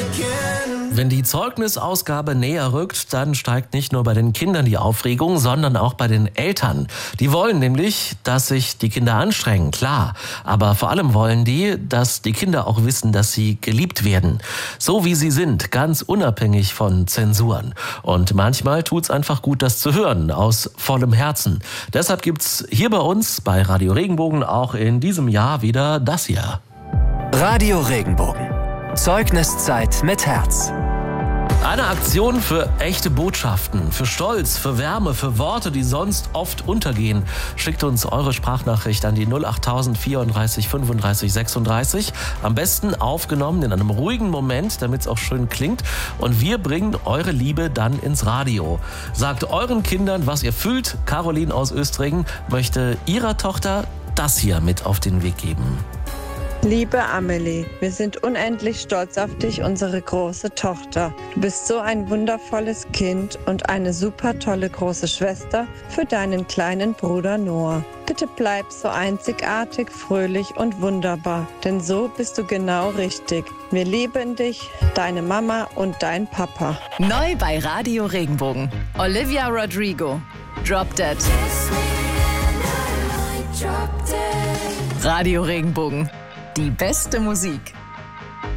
Wenn die Zeugnisausgabe näher rückt, dann steigt nicht nur bei den Kindern die Aufregung, sondern auch bei den Eltern. Die wollen nämlich, dass sich die Kinder anstrengen, klar. Aber vor allem wollen die, dass die Kinder auch wissen, dass sie geliebt werden. So wie sie sind, ganz unabhängig von Zensuren. Und manchmal tut's einfach gut, das zu hören, aus vollem Herzen. Deshalb gibt's hier bei uns, bei Radio Regenbogen, auch in diesem Jahr wieder das hier. Radio Regenbogen. Zeugniszeit mit Herz. Eine Aktion für echte Botschaften, für Stolz, für Wärme, für Worte, die sonst oft untergehen. Schickt uns eure Sprachnachricht an die 08000 34 35 36. Am besten aufgenommen in einem ruhigen Moment, damit es auch schön klingt. Und wir bringen eure Liebe dann ins Radio. Sagt euren Kindern, was ihr fühlt. Caroline aus Östringen möchte ihrer Tochter das hier mit auf den Weg geben. Liebe Amelie, wir sind unendlich stolz auf dich, unsere große Tochter. Du bist so ein wundervolles Kind und eine super tolle große Schwester für deinen kleinen Bruder Noah. Bitte bleib so einzigartig, fröhlich und wunderbar, denn so bist du genau richtig. Wir lieben dich, deine Mama und dein Papa. Neu bei Radio Regenbogen. Olivia Rodrigo. Drop Dead. Radio Regenbogen. Die beste Musik.